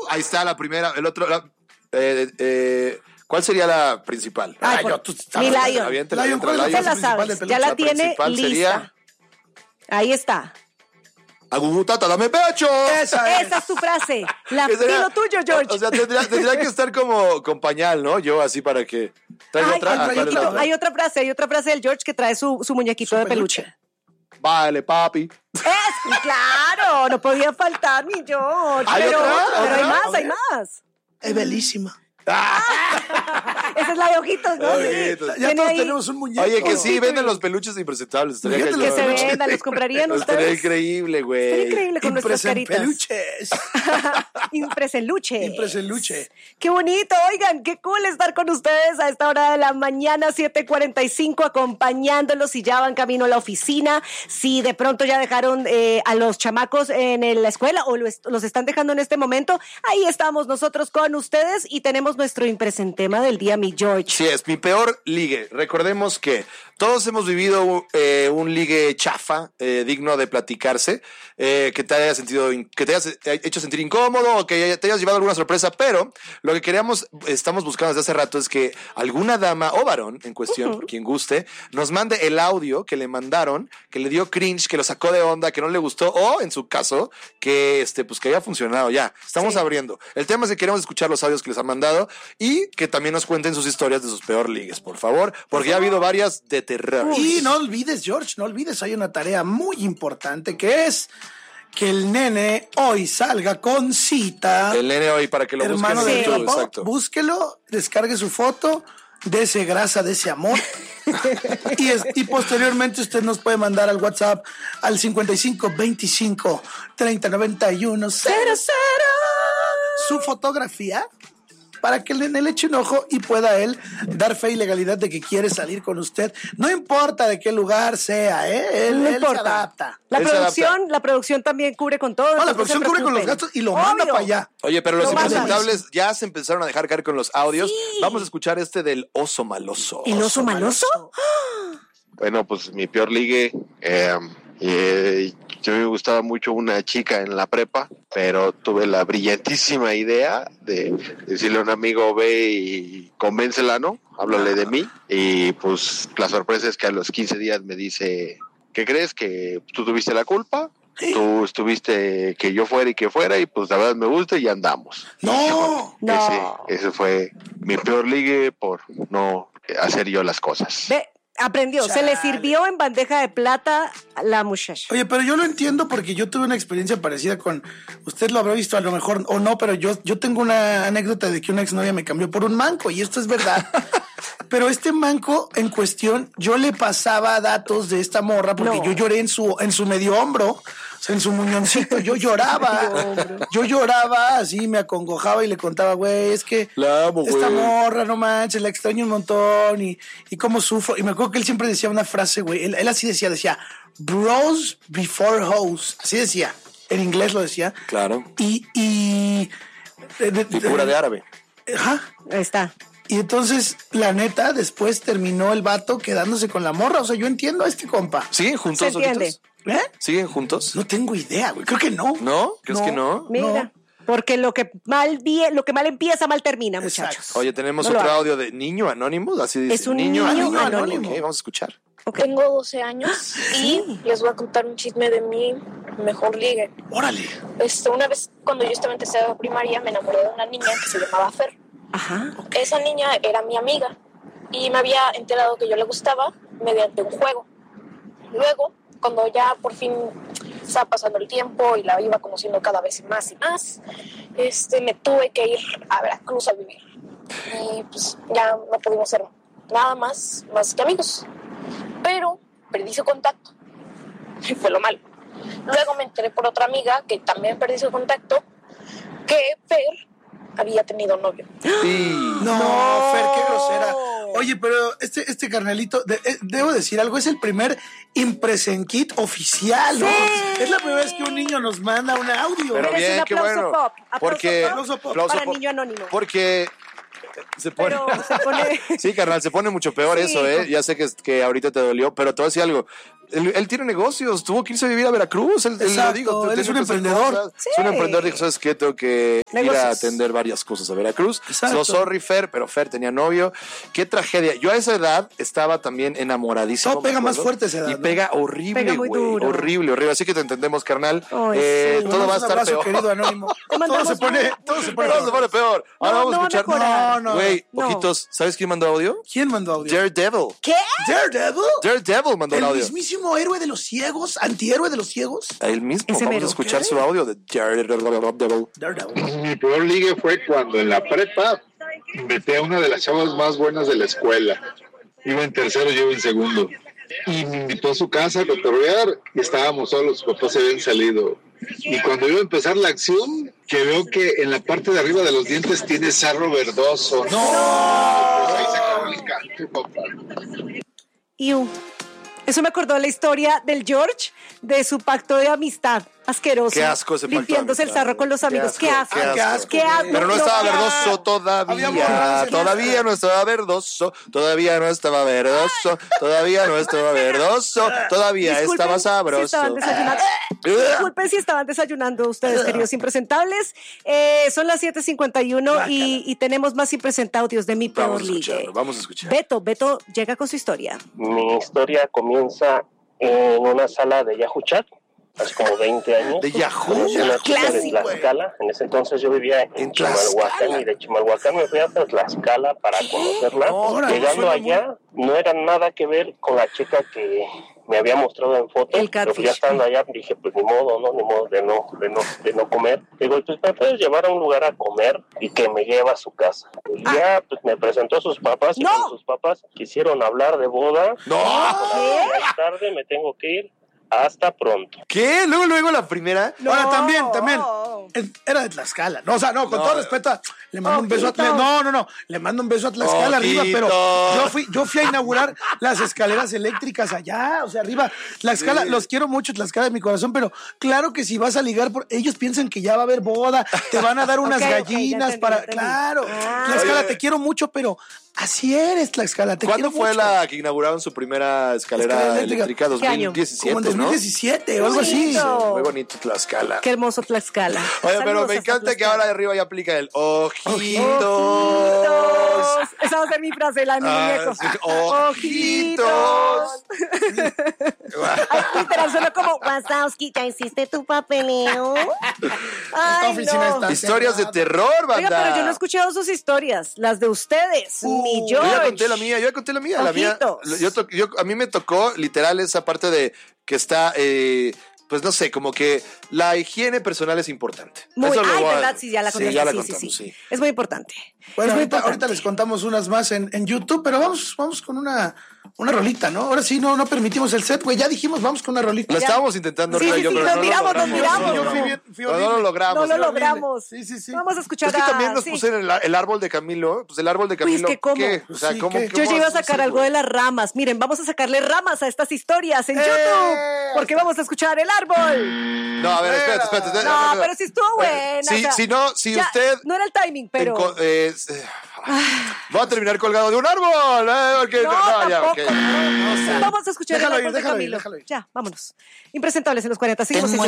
Ahí está la primera, el otro... ¿Cuál sería la principal? Mi Lion. ¿Cuál es la principal sabes, del peluche? ya la tiene lista. Sería... Ahí está. Agugutata, dame pecho. Esa es tu frase. Lo tuyo, George. O sea, tendría que estar como con pañal, ¿no? Yo así para que... Hay otra frase del George que trae su muñequito de peluche. Vale, papi. Claro, no podía faltar mi George. Pero hay más. Es bellísima. Esa es la de ojitos, ¿no? Ya todos tenemos un muñeco. Oye, que sí, venden los peluches impresentables. Que se vendan, los comprarían ustedes. Estaría increíble, güey. Estaría increíble con nuestras caritas. Peluches. Impresenluche. Qué bonito, oigan, qué cool estar con ustedes a esta hora de la mañana, 7:45, acompañándolos si ya van camino a la oficina, si de pronto ya dejaron a los chamacos en la escuela o los están dejando en este momento, ahí estamos nosotros con ustedes y tenemos nuestro impresentema del día, mi George. Sí, es mi peor ligue. Recordemos que todos hemos vivido un ligue chafa, digno de platicarse, que te haya hecho sentir incómodo o que te hayas llevado alguna sorpresa, pero lo que estamos buscando desde hace rato es que alguna dama o varón en cuestión, quien guste, nos mande el audio que le mandaron, que le dio cringe, que lo sacó de onda, que no le gustó, o en su caso, que que haya funcionado ya. Estamos abriendo. El tema es que queremos escuchar los audios que les han mandado y que también nos cuenten sus historias de sus peor ligues, por favor, porque ya ha habido varias de terror. Y no olvides, George, hay una tarea muy importante que es que el nene hoy salga con cita. El nene hoy, para que lo busquen en YouTube, exacto. Búsquelo, descargue su foto, dese grasa, dese amor. y posteriormente usted nos puede mandar al WhatsApp al 55 25 30 91 00 su fotografía para que le eche un ojo y pueda él dar fe y legalidad de que quiere salir con usted. No importa de qué lugar sea, él se adapta. La producción también cubre con todo. No, la producción cubre con los gastos y lo manda para allá. Oye, pero los impresentables ya se empezaron a dejar caer con los audios. Sí. Vamos a escuchar del oso maloso. ¿El oso maloso? Bueno, pues mi peor ligue... yo me gustaba mucho una chica en la prepa, pero tuve la brillantísima idea de decirle a un amigo, ve y convéncela, ¿no? Háblale de mí. Y pues la sorpresa es que a los 15 días me dice, ¿qué crees? Que tú tuviste la culpa, tú estuviste que yo fuera y pues la verdad me gusta y andamos. No. Ese fue mi peor ligue por no hacer yo las cosas. Aprendió, se le sirvió en bandeja de plata a la muchacha. Oye, pero yo lo entiendo porque yo tuve una experiencia parecida con... Usted lo habrá visto a lo mejor o no, pero yo tengo una anécdota de que una exnovia me cambió por un manco y esto es verdad. Pero este manco en cuestión, yo le pasaba datos de esta morra porque yo lloré en su medio hombro, o sea, en su muñoncito, yo lloraba, así me acongojaba y le contaba, güey, es que esta morra, no manches, la extraño un montón y cómo sufro. Y me acuerdo que él siempre decía una frase, güey, él así decía, bros before hoes, así decía, en inglés lo decía. Claro. Y figura de árabe. Ajá. Ahí está. Y entonces, la neta, después terminó el vato quedándose con la morra. O sea, yo entiendo a este compa. ¿Siguen juntos? ¿Se entiende? ¿Siguen juntos? No tengo idea, güey. Creo que no. ¿No? ¿Crees que no? Mira, porque lo que mal empieza, mal termina, muchachos. Exacto. Oye, tenemos otro audio de niño anónimo, así dice. Es un niño anónimo. Okay, vamos a escuchar. Okay. Tengo 12 años y les voy a contar un chisme de mi mejor ligue. ¡Órale! Una vez, cuando yo estaba en tercera primaria, me enamoré de una niña que se llamaba Fer. Ajá. Okay. Esa niña era mi amiga y me había enterado que yo le gustaba mediante un juego. Luego, cuando ya por fin estaba pasando el tiempo y la iba conociendo cada vez más y más, me tuve que ir a Veracruz a vivir. Y pues ya no pudimos ser nada más que amigos. Pero perdí su contacto. Y fue lo malo. Luego me enteré por otra amiga que también perdí su contacto, que Fer había tenido novio. No, Fer, qué grosera. Oye, pero este carnalito, debo decir algo, es el primer Impresen Kit oficial, ¿no? Sí. Es la primera vez que un niño nos manda un audio. Pero bien, un qué aplauso bueno. pop. Aplauso pop Para el niño anónimo. Porque se pone... Pero se pone... Sí, carnal, se pone mucho peor eso, ¿eh? Ya sé que ahorita te dolió, pero te voy a decir algo. Él tiene negocios, tuvo que irse a vivir a Veracruz. Él lo Exacto, digo, él es un tiene que hacer emprendedor. cosas. Sí. Es un emprendedor, dijo, ¿sabes qué? Tengo que ir a Negocios. atender varias cosas a Veracruz. Exacto. So sorry, Fer, pero Fer tenía novio. Qué tragedia. Yo a esa edad estaba también enamoradísimo. Todo pega me más acuerdo. fuerte a esa edad, Y ¿no? pega horrible, Pega muy güey. duro. Horrible, horrible. Así que te entendemos, carnal. Ay, sí. Todo va a Un estar abrazo, peor. querido Anónimo. Te Todo mandamos se pone Todo se pone peor. Ahora No, vamos a no va a escuchar. mejorar. No. Güey, No. ojitos, ¿sabes quién mandó audio? ¿Quién mandó audio? Daredevil. ¿Qué? Daredevil. Daredevil mandó un El audio. mismísimo héroe de los ciegos, antihéroe de los ciegos. A él mismo. Ese Vamos mero. a escuchar Ok. su audio de Daredevil. Daredevil. Mi peor ligue fue cuando en la prepa metí a una de las chavas más buenas de la escuela. Iba en tercero, yo iba en segundo. Y me invitó a su casa a cotorrear y estábamos solos, sus papás se habían salido. Y cuando iba a empezar la acción, que veo que en la parte de arriba de los dientes tiene sarro verdoso. ¡No! Pues ahí se acabó el canto, papá. Iu. Eso me acordó de la historia del George, de su pacto de amistad asqueroso. Qué asco ese pacto de limpiándose el amistad, sarro con los qué amigos. Qué asco. asco, qué asco. Qué asco. Pero no Lo estaba que- verdoso Había todavía. borrado, Todavía no estaba verdoso. Todavía no estaba verdoso. Todavía no estaba verdoso. Todavía Disculpen estaba si sabroso. estaban desayunando. Disculpen si estaban desayunando ustedes, queridos impresentables. Son las 7:51 y tenemos más impresentaudios de mi peor Vamos a ligue. escucharlo, vamos a escuchar. Beto llega con su historia. Mi historia comienza en una sala de Yahoo Chat, hace como 20 años. De Yahoo. Conocí a una chica de Clásico. Tlaxcala. En ese entonces yo vivía en Chimalhuacán Tlaxcala. y de Chimalhuacán me fui hasta Tlaxcala para conocerla. Órale, Llegando suena allá, no era nada que ver con la chica que me había mostrado en foto. El Pero catfish. ya estando allá dije, pues ni modo, ¿no? Ni modo de no comer. Digo, pues me puedes llevar a un lugar a comer y que me lleva a su casa. Y ya pues me presentó a sus papás y ¡No! con sus papás quisieron hablar de boda. ¡No! Más tarde me tengo que ir. Hasta pronto. ¿Qué? Luego la primera. Ahora también. Era de Tlaxcala. No, o sea, no, con No. todo respeto, le mando un beso a Ojito. No. Le mando un beso a Tlaxcala arriba, pero Ojito. yo fui a inaugurar las escaleras eléctricas allá, o sea, arriba. Tlaxcala, Sí. los quiero mucho, Tlaxcala de mi corazón, pero claro que si vas a ligar, ellos piensan que ya va a haber boda, te van a dar unas Ok, ya gallinas entendí, para. ya entendí. Claro. Ah. Tlaxcala, Oye. te quiero mucho, pero así eres, Tlaxcala. Te ¿Cuándo quiero fue mucho. la que inauguraron su primera escalera Escalera eléctrica? eléctrica? ¿Qué año? 2017, Como en 2017 o algo así. Bonito. ¿no? Muy bonito Tlaxcala. Qué hermoso Tlaxcala. Oye, pero Saludos me hasta encanta que Tlaxcala. ahora de arriba ya aplica el ojitos. Ojitos. Esa va a ser mi frase, la de mi muñeco. Sí, ojitos. Ay, literal, suena como Wazowski, ¿ya hiciste tu papeleo? Ay, oficina no. está- Historias de terror, banda. Oiga, pero yo no he escuchado sus historias, las de ustedes, mi Yo George. ya conté la mía, La mía, Ojitos. a mí me tocó literal esa parte de que está, pues no sé, como que la higiene personal es importante. Muy, Eso lo ay, voy a- verdad, sí, ya la contaste. Sí, ya la sí, contamos, sí. sí. Es muy importante. Bueno, es muy ahorita importante. les contamos unas más en YouTube, pero vamos con una rolita, ¿no? Ahora sí, no permitimos el set, güey. Ya dijimos, vamos con una rolita. Lo estábamos intentando, Sí, Rita y sí, yo, sí, pero nos no lo miramos, logramos. nos miramos. Yo fui Pero no lo horrible. logramos. No lo Fue horrible. logramos. Sí. Vamos a escuchar Es que también nos sí. puse en el árbol de Camilo. Pues el árbol de Pues, Camilo. ¿que cómo? ¿Qué? O sea, Sí, ¿cómo? ¿qué? Yo ya iba a sacar algo de las ramas. Miren, vamos a sacarle ramas a estas historias en YouTube. Porque vamos a escuchar el árbol. No, a ver, espérate. No, pero sí estuvo buena. Sí, o sea, si no, si ya, usted... No era el timing, pero. Voy a terminar colgado de un árbol. Porque, No, ya, tampoco. ok. Vamos a escuchar Déjalo el árbol ir, de déjalo ir, Camilo. déjalo ir. Ya, vámonos. Impresentables en los 40. Seguimos en